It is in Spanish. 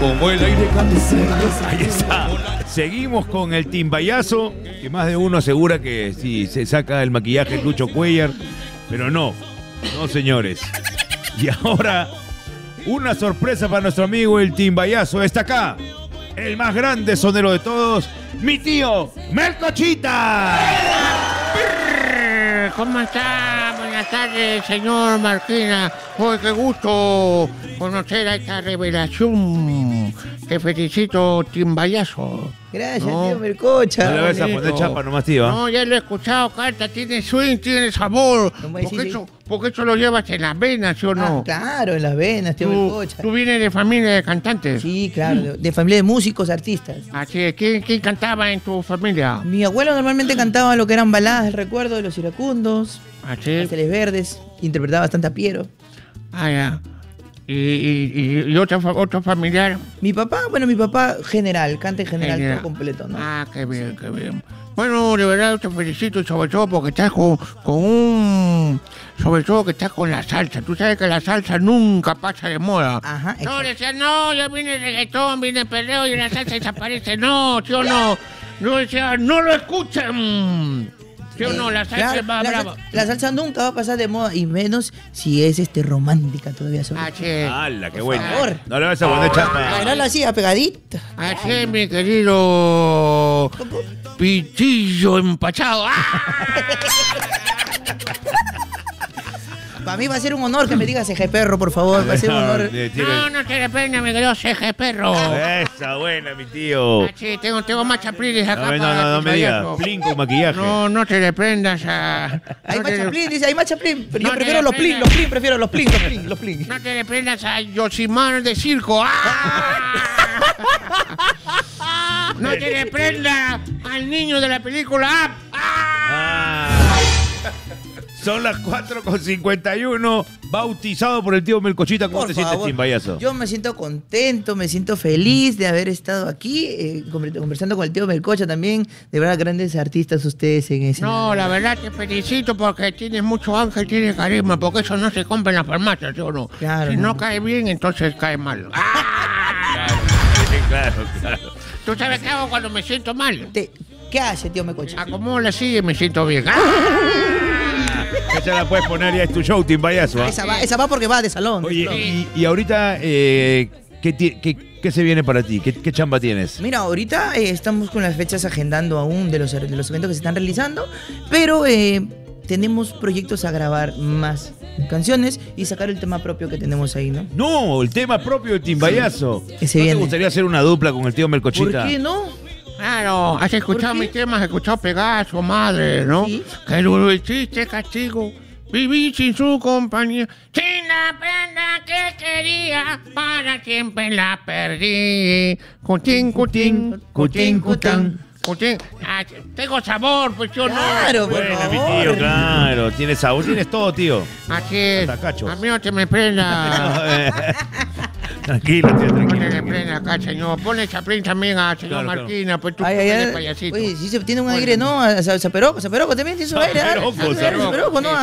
como el aire camisero. Ahí está. Seguimos con el timbayazo, que más de uno asegura que sí, se saca el maquillaje Lucho Cuellar, pero no, señores. Y ahora, una sorpresa para nuestro amigo el timbayazo. Está acá, el más grande sonero de todos, mi tío Melcochita. ¿Cómo está? Buenas tardes, señor Marquina. Oh, qué gusto conocer a esta revelación. Te felicito, timbayazo. Gracias, tío Melcocha. No le vas a poner chapa nomás, tío. No, ya lo he escuchado, canta, tiene swing, tiene sabor. Porque eso lo llevas en las venas, ¿sí o no? Claro, en las venas, tío Melcocha. ¿Tú vienes de familia de cantantes? Sí, claro, de familia de músicos, artistas. Así es. ¿Quién cantaba en tu familia? Mi abuelo normalmente cantaba lo que eran baladas del recuerdo de los iracundos, Ángeles Verdes, interpretaba bastante a Piero. Ah, ya. ¿Y otro familiar? Mi papá general, canta en general, todo completo, ¿no? Ah, qué bien, qué bien. Bueno, de verdad te felicito y sobre todo porque estás con un... Sobre todo que estás con la salsa. Tú sabes que la salsa nunca pasa de moda. Ajá. No, decían, no, ya viene el reggaetón, viene el perreo y la salsa desaparece. No, ¿sí o no? No, decía, no lo escuchan. ¿Sí o no? La salsa es más brava. La salsa nunca va a pasar de moda, y menos si es romántica todavía. ¡Hala, qué bueno! No le vas a poner chapa. Bailarla así, apegadita. Así, mi querido pichillo empachado. Para mí va a ser un honor que me digas Ceje Perro, por favor. Va a ser un honor. No te depende, mi querido Ceje Perro. Esa buena, mi tío. Sí, tengo más chaplines acá. No me digas. Plin con maquillaje. No te deprendas Hay más chaplín, dice, hay más chaplín. Pero yo prefiero los plin, prefiero los plin. No te deprendas a Yosimar de circo. No te deprendas al niño de la película. Son las 4:51, bautizado por el tío Melcochita. ¿Cómo te sientes, timbayazo? Yo me siento contento, me siento feliz de haber estado aquí, conversando con el tío Melcocha también. De verdad, grandes artistas ustedes en ese... No, la verdad te felicito porque tienes mucho ángel, tienes carisma, porque eso no se compra en las farmacias, ¿sí o no? Claro. Si no cae bien, entonces cae mal. Claro. ¿Tú sabes qué hago cuando me siento mal? ¿Qué hace, tío Melcocha? Acomodo la silla y me siento bien. Esa la puedes poner, ya es tu show, timbayazo. Esa va porque va de salón. Oye, y ahorita, ¿qué se viene para ti? ¿Qué chamba tienes? Mira, ahorita estamos con las fechas agendando aún de los eventos que se están realizando, pero tenemos proyectos a grabar más canciones y sacar el tema propio que tenemos ahí, ¿no? No, el tema propio de timbayazo. Sí, ¿No te gustaría hacer una dupla con el tío Melcochita? ¿Por qué no? Claro, has escuchado mis temas, has escuchado Pegaso, madre, ¿no? Sí. Que duro hiciste castigo, viví sin su compañía. Sin la prenda que quería, para siempre la perdí. Cutín. Tengo sabor, pues yo claro, no. Bueno, mi tío, claro. Tienes sabor, tienes todo, tío. Así es. Tacachos. A mí no te me prenda. Tranquilo, tío, tranquilo. Ponle prenda acá, señor. Ponle Chaplin también a señor Marquina, pues tú eres payasito. Oye, sí se tiene un aire, ¿no? Zaperoco también tiene su aire. Zaperoco, ¿no?